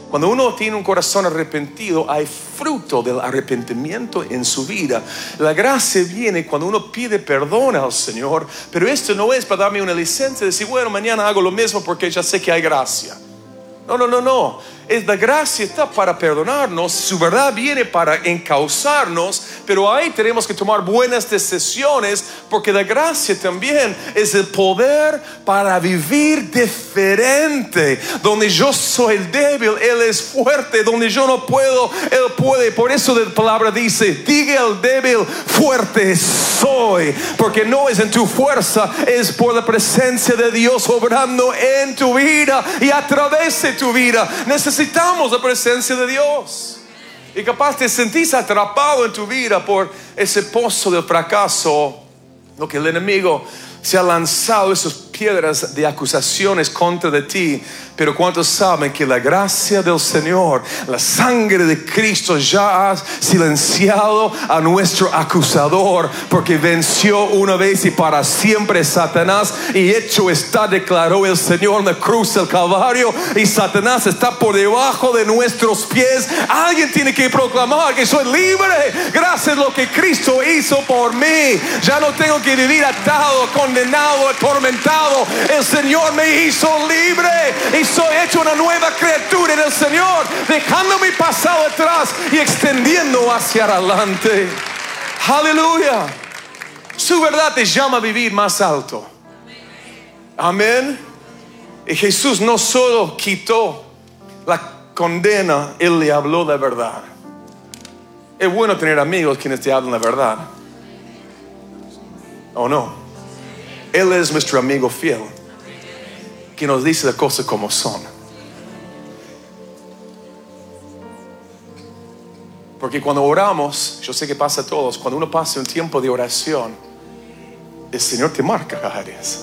Cuando uno tiene un corazón arrepentido, hay fruto del arrepentimiento en su vida. La gracia viene cuando uno pide perdón al Señor, pero esto no es para darme una licencia de decir, bueno, mañana hago lo mismo porque ya sé que hay gracia. No. La gracia está para perdonarnos, su verdad viene para encauzarnos, pero ahí tenemos que tomar buenas decisiones, porque la gracia también es el poder para vivir diferente. Donde yo soy el débil, Él es fuerte. Donde yo no puedo, Él puede. Por eso la palabra dice, diga al débil, fuerte soy. Porque no es en tu fuerza, es por la presencia de Dios obrando en tu vida y a través de tu vida. Necesitamos la presencia de Dios. Y capaz te sentís atrapado en tu vida por ese pozo del fracaso, lo que el enemigo se ha lanzado esas piedras de acusaciones contra de ti. Pero ¿cuántos saben que la gracia del Señor, la sangre de Cristo ya ha silenciado a nuestro acusador? Porque venció una vez y para siempre Satanás, y hecho está, declaró el Señor en la cruz del Calvario, y Satanás está por debajo de nuestros pies. Alguien tiene que proclamar que soy libre gracias a lo que Cristo hizo por mí. Ya no tengo que vivir atado, condenado, atormentado. El Señor me hizo libre y soy hecho una nueva criatura en el Señor, dejando mi pasado atrás y extendiendo hacia adelante. Aleluya. Su verdad te llama a vivir más alto. Amén. Y Jesús no solo quitó la condena, Él le habló la verdad. Es bueno tener amigos quienes te hablan la verdad, ¿o no? Él es nuestro amigo fiel, que nos dice las cosas como son. Porque cuando oramos, yo sé que pasa a todos, cuando uno pasa un tiempo de oración, el Señor te marca áreas.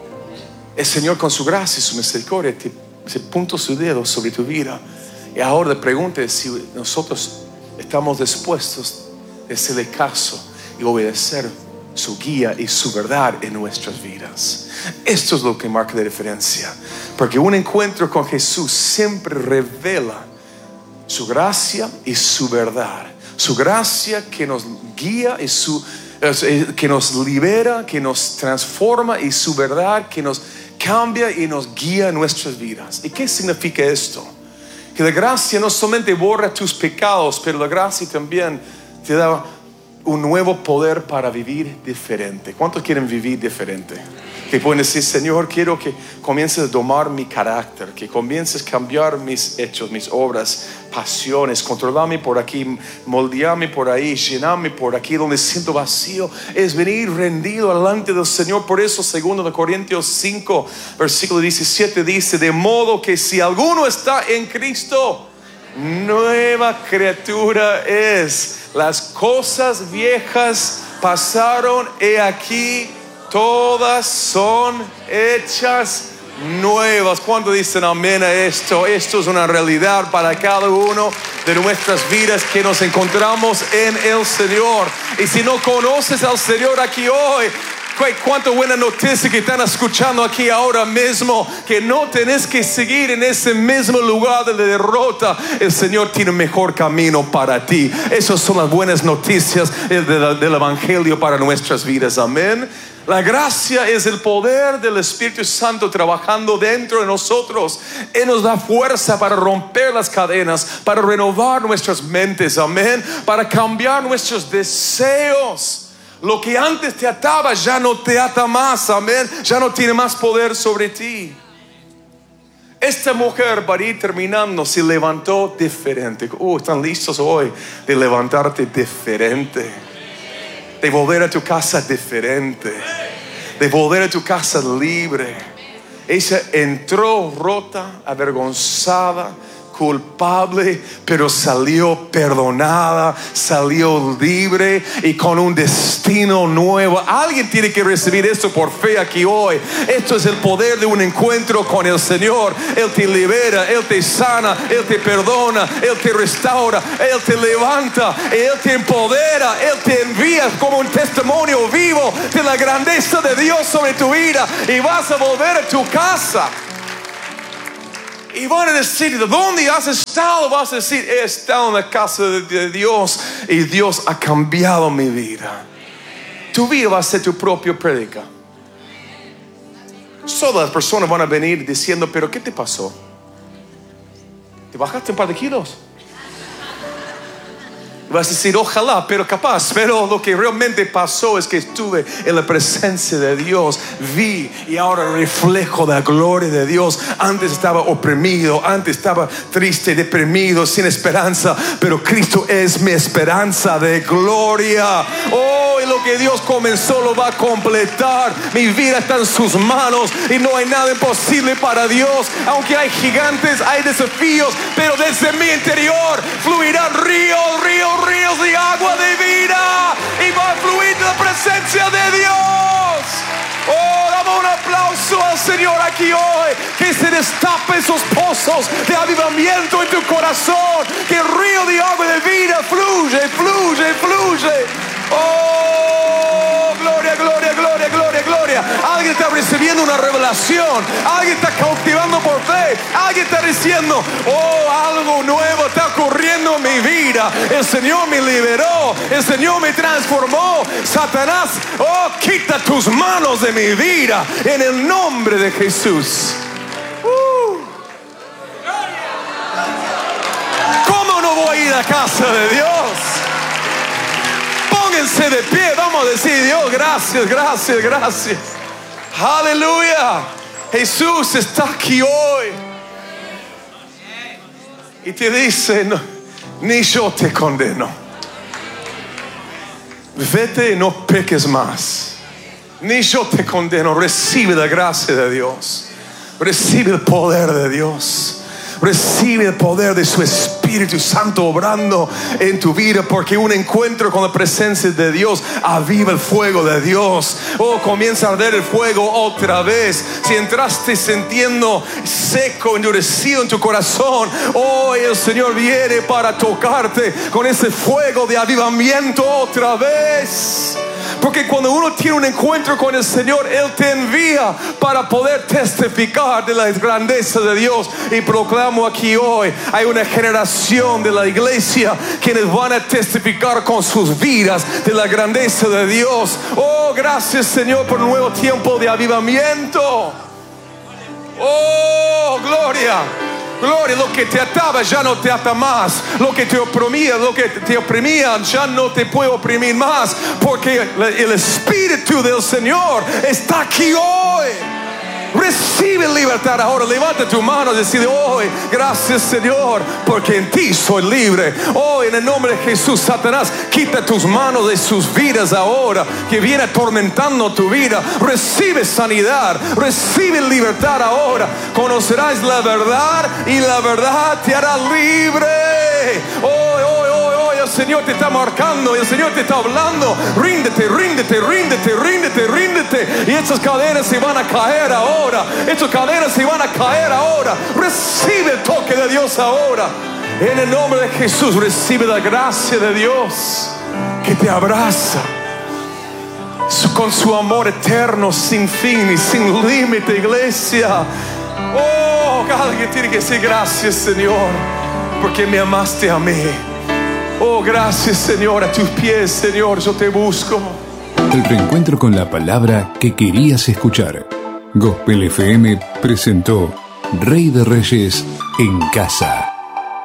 El Señor con su gracia y su misericordia se punta su dedo sobre tu vida. Y ahora le pregunte si nosotros estamos dispuestos a hacerle caso y obedecer su guía y su verdad en nuestras vidas. Esto es lo que marca la diferencia, porque un encuentro con Jesús siempre revela su gracia y su verdad. Su gracia que nos guía y que nos libera, que nos transforma, y su verdad que nos cambia y nos guía en nuestras vidas. ¿Y qué significa esto? Que la gracia no solamente borra tus pecados, pero la gracia también te da un nuevo poder para vivir diferente. ¿Cuántos quieren vivir diferente? Que pueden decir, Señor, quiero que comiences a domar mi carácter, que comiences a cambiar mis hechos, mis obras, pasiones, controlarme por aquí, moldearme por ahí, llenarme por aquí donde siento vacío. Es venir rendido delante del Señor. Por eso 2 Corintios 5 versículo 17 dice, de modo que si alguno está en Cristo, nueva criatura es. Las cosas viejas pasaron, he aquí todas son hechas nuevas. ¿Cuántos dicen amén a esto? Esto es una realidad para cada uno de nuestras vidas que nos encontramos en el Señor. Y si no conoces al Señor aquí hoy, cuánta buena noticia que están escuchando aquí ahora mismo, que no tenés que seguir en ese mismo lugar de derrota. El Señor tiene un mejor camino para ti. Esas son las buenas noticias del Evangelio para nuestras vidas. Amén. La gracia es el poder del Espíritu Santo trabajando dentro de nosotros. Él nos da fuerza para romper las cadenas, para renovar nuestras mentes. Amén. Para cambiar nuestros deseos. Lo que antes te ataba ya no te ata más, amén. Ya no tiene más poder sobre ti. Esta mujer, para ir terminando, se levantó diferente. ¿Están listos hoy de levantarte diferente? De volver a tu casa diferente. De volver a tu casa libre. Ella entró rota, avergonzada, culpable, pero salió perdonada, salió libre y con un destino nuevo. Alguien tiene que recibir esto por fe aquí hoy. Esto es el poder de un encuentro con el Señor. Él te libera, Él te sana, Él te perdona, Él te restaura, Él te levanta, Él te empodera, Él te envía como un testimonio vivo de la grandeza de Dios sobre tu vida, y vas a volver a tu casa. Y van a decir, ¿de dónde has estado? Vas a decir, he estado en la casa de Dios y Dios ha cambiado mi vida. Tu vida va a ser tu propia prédica. Todas las personas van a venir diciendo, pero ¿qué te pasó? ¿Te bajaste un par de kilos? Vas a decir, ojalá, pero capaz. Pero lo que realmente pasó es que estuve en la presencia de Dios. Vi y ahora reflejo la gloria de Dios. Antes estaba oprimido, antes estaba triste, deprimido, sin esperanza. Pero Cristo es mi esperanza de gloria. Oh, y lo que Dios comenzó lo va a completar. Mi vida está en sus manos y no hay nada imposible para Dios. Aunque hay gigantes, hay desafíos, pero desde mi interior fluirán ríos de agua de vida y va a fluir de la presencia de Dios. Oh, damos un aplauso al Señor aquí hoy. Que se destape esos pozos de avivamiento en tu corazón. Que el río de agua de vida fluye. Oh, gloria. Alguien está recibiendo una revelación. Alguien está cautivando por fe. Alguien está diciendo, oh, algo nuevo está ocurriendo en mi vida. El Señor me liberó. El Señor me transformó. Satanás, oh, quita tus manos de mi vida en el nombre de Jesús. ¿Cómo no voy a ir a casa de Dios? Pónganse de pie, vamos a decir, Dios, gracias. Aleluya. Jesús está aquí hoy y te dice, no, ni yo te condeno. Vete y no peques más. Ni yo te condeno. Recibe la gracia de Dios. Recibe el poder de Dios. Recibe el poder de su Espíritu Santo obrando en tu vida, porque un encuentro con la presencia de Dios aviva el fuego de Dios. Oh, comienza a arder el fuego otra vez. Si entraste sintiendo seco, endurecido en tu corazón, hoy el Señor viene para tocarte con ese fuego de avivamiento otra vez. Porque cuando uno tiene un encuentro con el Señor, Él te envía para poder testificar de la grandeza de Dios. Y proclamo aquí hoy, hay una generación de la iglesia quienes van a testificar con sus vidas de la grandeza de Dios. Oh, gracias, Señor, por un nuevo tiempo de avivamiento. Oh, gloria. Lo que te ataba ya no te ata más. Lo que te oprimía ya no te puede oprimir más, porque el Espíritu del Señor está aquí hoy. Recibe libertad ahora. Levanta tu mano y decide hoy, gracias Señor, porque en ti soy libre. Hoy en el nombre de Jesús, Satanás, quita tus manos de sus vidas ahora, que viene atormentando tu vida. Recibe sanidad, recibe libertad ahora. Conocerás la verdad y la verdad te hará libre. Hoy el Señor te está marcando, el Señor te está hablando. Ríndete. Y estas cadenas se van a caer ahora. Recibe el toque de Dios ahora. En el nombre de Jesús, recibe la gracia de Dios que te abraza con su amor eterno, sin fin y sin límite, iglesia. Oh, alguien tiene que decir gracias, Señor, porque me amaste a mí. Oh, gracias, Señor, a tus pies, Señor, yo te busco. El reencuentro con la palabra que querías escuchar. Gospel FM presentó Rey de Reyes en casa.